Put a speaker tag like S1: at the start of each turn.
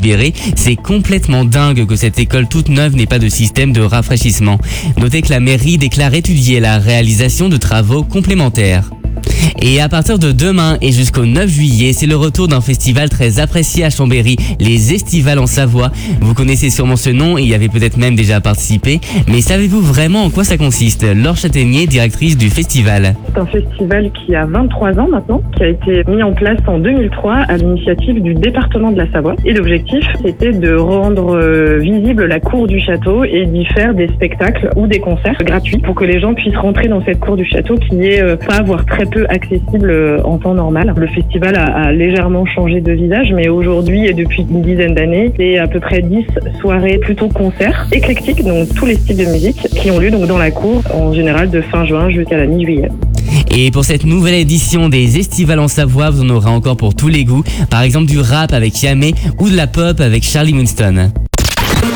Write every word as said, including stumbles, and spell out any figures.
S1: libérés. C'est complètement dingue que cette école toute neuve n'ait pas de système de rafraîchissement. Notez que la mairie déclare étudier la réalisation de travaux complémentaires. Et à partir de demain et jusqu'au neuf juillet, c'est le retour d'un festival très apprécié à Chambéry, les Estivales en Savoie. Vous connaissez sûrement ce nom et y avez peut-être même déjà participé. Mais savez-vous vraiment en quoi ça consiste? Laure Châtaignier, directrice du festival.
S2: C'est un festival qui a vingt-trois ans maintenant, qui a été mis en place en deux mille trois à l'initiative du département de la Savoie. Et l'objectif, c'était de rendre euh, visible la cour du château et d'y faire des spectacles ou des concerts gratuits pour que les gens puissent rentrer dans cette cour du château qui est euh, pas voire très peu accessible en temps normal. Le festival a, a légèrement changé de visage, mais aujourd'hui et depuis une dizaine d'années, c'est à peu près dix soirées plutôt concerts éclectiques, donc tous les styles de musique qui ont lieu donc dans la cour, en général de fin juin jusqu'à la mi-juillet.
S1: Et pour cette nouvelle édition des Estivales en Savoie, vous en aurez encore pour tous les goûts. Par exemple du rap avec Yamé ou de la pop avec Charlie Winston.